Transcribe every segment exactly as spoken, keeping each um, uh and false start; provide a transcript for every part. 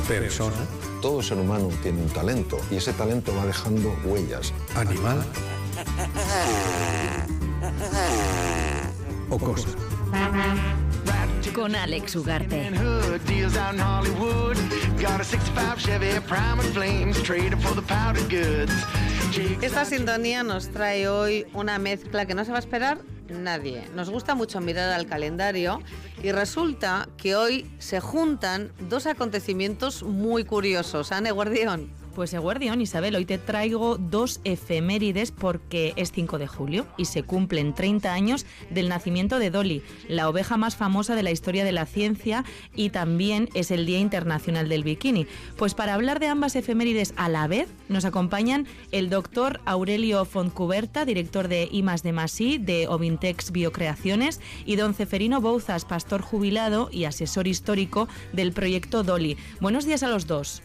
Persona. Todo ser humano tiene un talento y ese talento va dejando huellas. Animal. O cosa. Con Alex Ugarte. Esta sintonía nos trae hoy una mezcla que no se va a esperar nadie. Nos gusta mucho mirar al calendario y resulta que hoy se juntan dos acontecimientos muy curiosos. Ane Guardión. Pues Eguardión, Isabel, hoy te traigo dos efemérides porque es cinco de julio y se cumplen treinta años del nacimiento de Dolly, la oveja más famosa de la historia de la ciencia, y también es el Día Internacional del Bikini. Pues para hablar de ambas efemérides a la vez nos acompañan el doctor Aurelio Fontcuberta, director de I más D más I de Ovintex Biocreaciones, y don Ceferino Bouzas, pastor jubilado y asesor histórico del proyecto Dolly. Buenos días a los dos.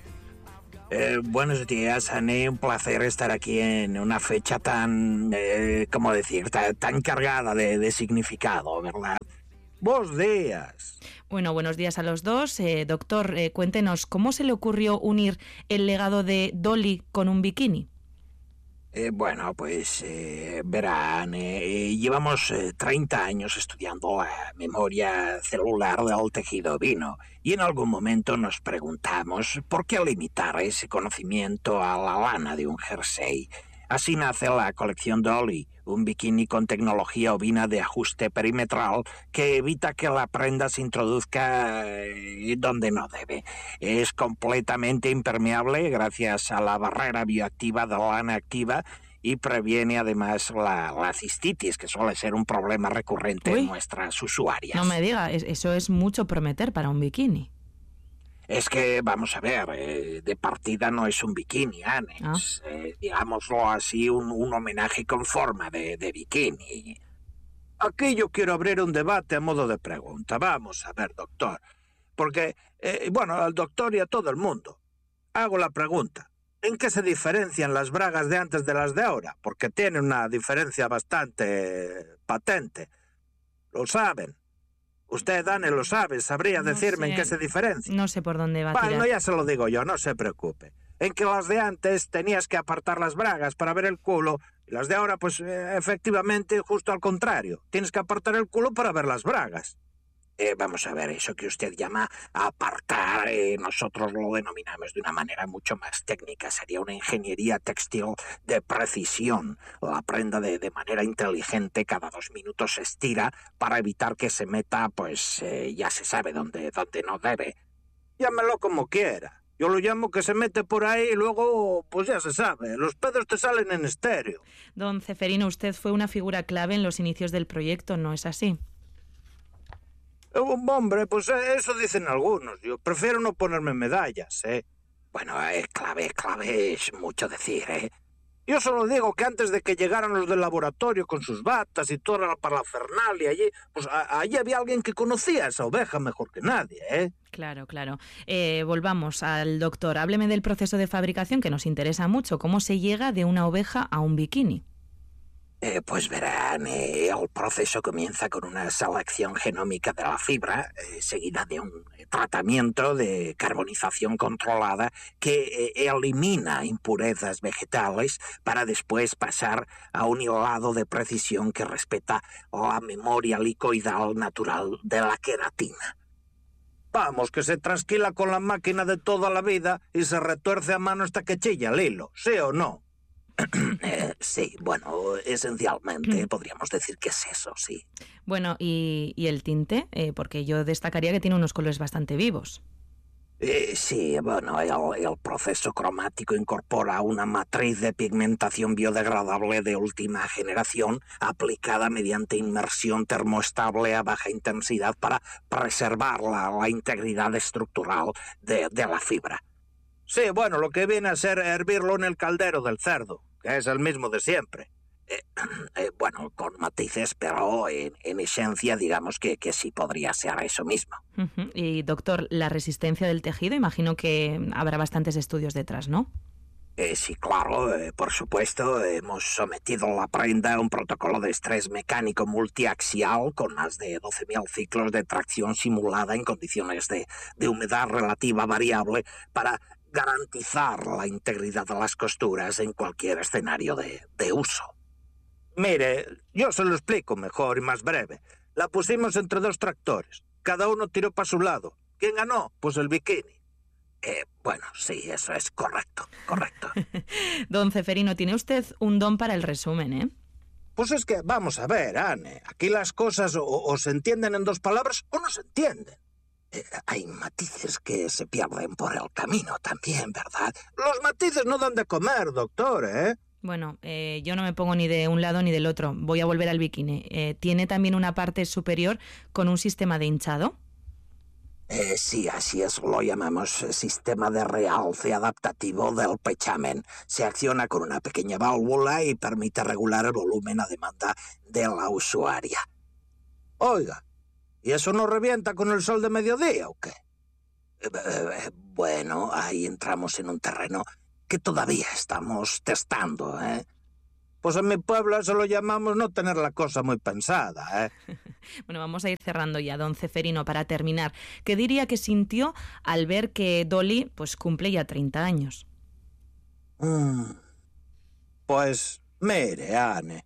Eh, buenos días, Ane. Un placer estar aquí en una fecha tan, eh, ¿cómo decir?, tan, tan cargada de, de significado, ¿verdad? ¡Buenos días! Bueno, buenos días a los dos. Eh, doctor, eh, cuéntenos, ¿cómo se le ocurrió unir el legado de Dolly con un bikini? Eh, bueno, pues eh, verán, eh, llevamos eh, treinta años estudiando la memoria celular del tejido ovino y en algún momento nos preguntamos por qué limitar ese conocimiento a la lana de un jersey. Así nace la colección Dolly, un bikini con tecnología ovina de ajuste perimetral que evita que la prenda se introduzca eh, donde no debe. Es completamente impermeable gracias a la barrera bioactiva de la lana activa y previene además la, la cistitis, que suele ser un problema recurrente Uy, en nuestras usuarias. No me diga, eso es mucho prometer para un bikini. Es que, vamos a ver, eh, de partida no es un bikini, Anne. Ah. Es, eh, digámoslo así, un, un homenaje con forma de, de bikini. Aquí yo quiero abrir un debate a modo de pregunta. Vamos a ver, doctor. Porque, eh, bueno, al doctor y a todo el mundo. Hago la pregunta. ¿En qué se diferencian las bragas de antes de las de ahora? Porque tienen una diferencia bastante patente. Lo saben. Usted, Dani, lo sabe, sabría no decirme sé. en qué se diferencia. No sé por dónde va a tirar. Bueno, ya se lo digo yo, no se preocupe. En que las de antes tenías que apartar las bragas para ver el culo, y las de ahora, pues, eh, efectivamente, justo al contrario. Tienes que apartar el culo para ver las bragas. Eh, vamos a ver, eso que usted llama apartar, eh, nosotros lo denominamos de una manera mucho más técnica. Sería una ingeniería textil de precisión. La prenda de, de manera inteligente cada dos minutos se estira para evitar que se meta, pues eh, ya se sabe dónde, dónde no debe. Llámelo como quiera. Yo lo llamo que se mete por ahí y luego, pues ya se sabe, los pedos te salen en estéreo. Don Ceferino, usted fue una figura clave en los inicios del proyecto, ¿no es así? Hombre, pues eso dicen algunos. Yo prefiero no ponerme medallas, ¿eh? Bueno, es clave, clave es mucho decir, ¿eh? Yo solo digo que antes de que llegaran los del laboratorio con sus batas y toda la parafernalia allí, pues a, allí había alguien que conocía a esa oveja mejor que nadie, ¿eh? Claro, claro. Eh, volvamos al doctor. Hábleme del proceso de fabricación que nos interesa mucho. ¿Cómo se llega de una oveja a un bikini? Eh, pues verán, eh, el proceso comienza con una selección genómica de la fibra, eh, seguida de un tratamiento de carbonización controlada que eh, elimina impurezas vegetales para después pasar a un hilado de precisión que respeta la memoria licoidal natural de la queratina. Vamos, que se trasquila con la máquina de toda la vida y se retuerce a mano hasta que chilla el hilo, ¿sí o no? Eh, sí, bueno, esencialmente podríamos decir que es eso, sí. Bueno, ¿y, y el tinte? Eh, porque yo destacaría que tiene unos colores bastante vivos. Eh, sí, bueno, el, el proceso cromático incorpora una matriz de pigmentación biodegradable de última generación aplicada mediante inmersión termoestable a baja intensidad para preservar la, la integridad estructural de, de la fibra. Sí, bueno, lo que viene a ser hervirlo en el caldero del cerdo, que es el mismo de siempre. Eh, eh, bueno, con matices, pero en, en esencia digamos que, que sí podría ser eso mismo. Uh-huh. Y doctor, la resistencia del tejido, imagino que habrá bastantes estudios detrás, ¿no? Eh, sí, claro, eh, por supuesto, hemos sometido la prenda a un protocolo de estrés mecánico multiaxial con más de doce mil ciclos de tracción simulada en condiciones de, de humedad relativa variable para garantizar la integridad de las costuras en cualquier escenario de, de uso. Mire, yo se lo explico mejor y más breve. La pusimos entre dos tractores. Cada uno tiró para su lado. ¿Quién ganó? Pues el bikini. Eh, bueno, sí, eso es correcto, correcto. Don Ceferino, tiene usted un don para el resumen, ¿eh? Pues es que, vamos a ver, Anne, aquí las cosas o, o se entienden en dos palabras o no se entienden. Eh, hay matices que se pierden por el camino también, ¿verdad? Los matices no dan de comer, doctor, ¿eh? Bueno, eh, yo no me pongo ni de un lado ni del otro. Voy a volver al bikini. Eh, ¿Tiene también una parte superior con un sistema de hinchado? Eh, sí, así es, lo llamamos eh, sistema de realce adaptativo del pechamen. Se acciona con una pequeña válvula y permite regular el volumen a demanda de la usuaria. Oiga, ¿y eso no revienta con el sol de mediodía o qué? Eh, eh, bueno, ahí entramos en un terreno que todavía estamos testando, ¿eh? Pues en mi pueblo eso lo llamamos no tener la cosa muy pensada, ¿eh? Bueno, vamos a ir cerrando ya, don Ceferino, para terminar. ¿Qué diría que sintió al ver que Dolly pues cumple ya treinta años? Mm. Pues, mire, Anne,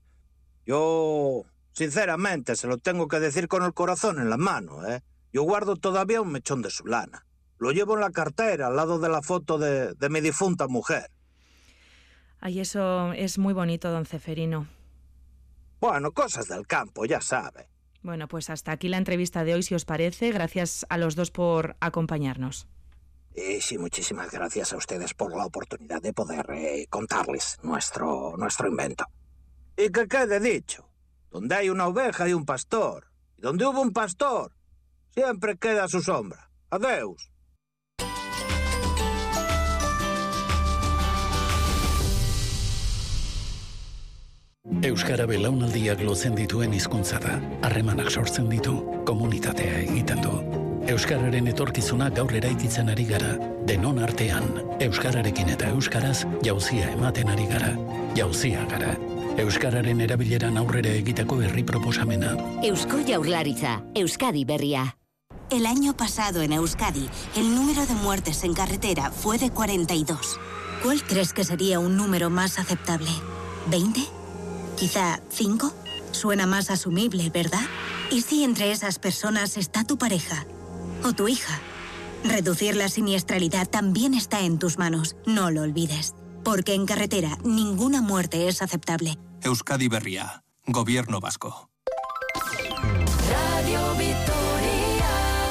yo sinceramente se lo tengo que decir con el corazón en la mano, ¿eh? Yo guardo todavía un mechón de su lana. Lo llevo en la cartera, al lado de la foto de, de mi difunta mujer. Ay, eso es muy bonito, don Ceferino. Bueno, cosas del campo, ya sabe. Bueno, pues hasta aquí la entrevista de hoy, si os parece. Gracias a los dos por acompañarnos. Y sí, muchísimas gracias a ustedes por la oportunidad de poder eh, contarles nuestro, nuestro invento. Y que quede dicho, donde hay una oveja hay un pastor. Y donde hubo un pastor, siempre queda su sombra. Adeus. Euskara belaunaldiak lotzen dituen hizkuntza da. Harremanak sortzen ditu, komunitatea egiten du. Euskararen etorkizuna gaur eraikitzen ari gara. Denon artean, euskararekin eta euskaraz jauzia ematen ari gara. Jauzia gara. Euskararen erabileran aurrera egiteko herri proposamena. Eusko Jaurlaritza, Euskadi berria. El año pasado en Euskadi, el número de muertes en carretera fue de cuarenta y dos. ¿Cuál crees que sería un número más aceptable? ¿veinte? ¿Quizá cinco? Suena más asumible, ¿verdad? ¿Y si entre esas personas está tu pareja o tu hija? Reducir la siniestralidad también está en tus manos, no lo olvides. Porque en carretera ninguna muerte es aceptable. Euskadi berria, Gobierno vasco. Radio Vitoria.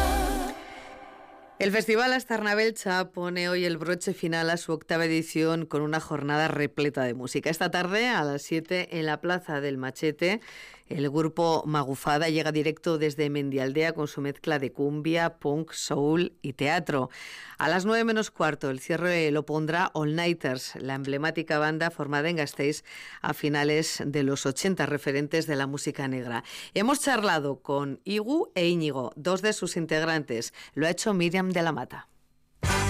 El Festival Astarnabeltza pone hoy el broche final a su octava edición con una jornada repleta de música. Esta tarde, a las siete, en la Plaza del Machete, el grupo Magufada llega directo desde Mendialdea con su mezcla de cumbia, punk, soul y teatro. A las nueve menos cuarto, el cierre lo pondrá All Nighters, la emblemática banda formada en Gasteiz a finales de los ochenta, referentes de la música negra. Hemos charlado con Igu e Íñigo, dos de sus integrantes. Lo ha hecho Miriam de la Mata.